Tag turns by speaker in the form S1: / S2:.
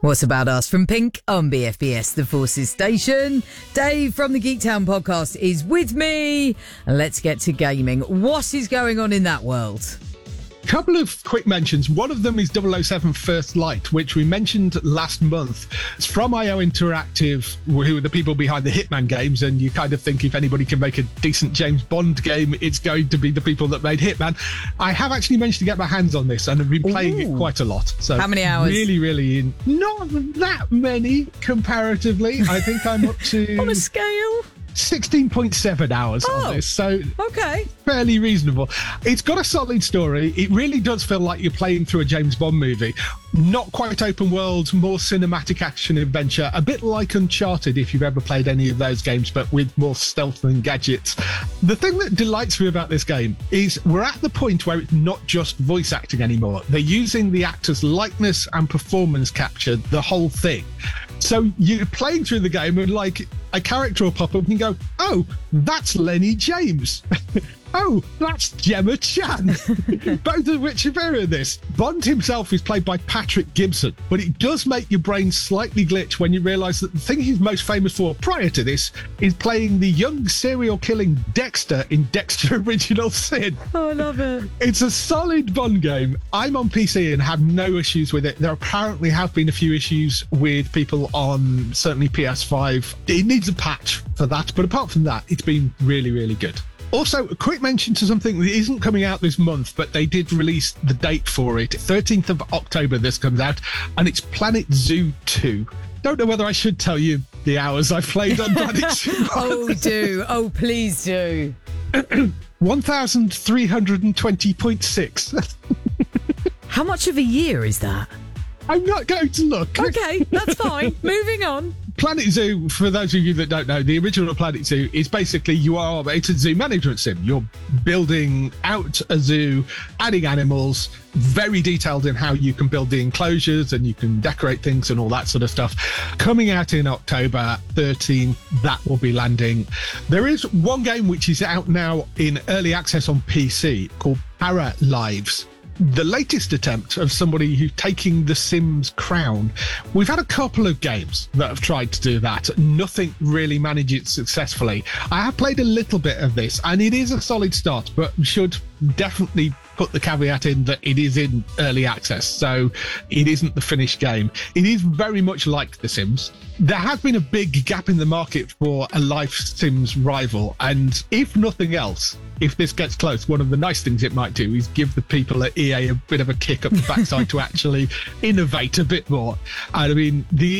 S1: What's About Us from Pink on BFBS, the Forces station. Dave from the Geektown podcast is with me. And let's get to gaming. What is going on in that world?
S2: Couple of quick mentions. One of them is 007 First Light, which we mentioned last month. It's from IO Interactive, who are the people behind the Hitman games, and you kind of think if anybody can make a decent James Bond game, it's going to be the people that made Hitman. I have actually managed to get my hands on this and have been playing it quite a lot. So
S1: how many hours?
S2: Really, not that many comparatively. I think I'm up to...
S1: On a scale?
S2: 16.7 hours on this, so
S1: okay,
S2: fairly reasonable. It's got a solid story. It really does feel like you're playing through a James Bond movie. Not quite open world, more cinematic action adventure, a bit like Uncharted if you've ever played any of those games, but with more stealth and gadgets. The thing that delights me about this game is we're at the point where it's not just voice acting anymore. They're using the actor's likeness and performance capture, the whole thing. So you're playing through the game and like a character will pop up and you go, oh, that's Lenny James. Oh, that's Gemma Chan. Both of which appear in this. Bond himself is played by Patrick Gibson, but it does make your brain slightly glitch when you realise that the thing he's most famous for prior to this is playing the young serial killing Dexter in Dexter Original Sin.
S1: Oh, I love it.
S2: It's a solid Bond game. I'm on PC and have no issues with it. There apparently have been a few issues with people on certainly PS5. It needs a patch for that, but apart from that, it's been really, really good. Also, a quick mention to something that isn't coming out this month, but they did release the date for it. 13th of October this comes out, and it's Planet Zoo 2. Don't know whether I should tell you the hours I've played on Planet Zoo.
S1: Oh, do. Oh, please do.
S2: 1,320.6.
S1: How much of a year is that?
S2: I'm not going to look.
S1: Okay, that's fine. Moving on.
S2: Planet Zoo, for those of you that don't know, the original Planet Zoo is basically it's a zoo management sim. You're building out a zoo, adding animals, very detailed in how you can build the enclosures and you can decorate things and all that sort of stuff. Coming out in October 13, that will be landing. There is one game which is out now in early access on PC called Para Lives. The latest attempt of somebody who's taking the Sims crown. We've had a couple of games that have tried to do that. Nothing really manages successfully. I have played a little bit of this and it is a solid start, but should definitely put the caveat in that it is in early access, so it isn't the finished game. It is very much like The Sims. There has been a big gap in the market for a life Sims rival, and if nothing else, if this gets close, one of the nice things it might do is give the people at EA a bit of a kick up the backside to actually innovate a bit more. And I mean, the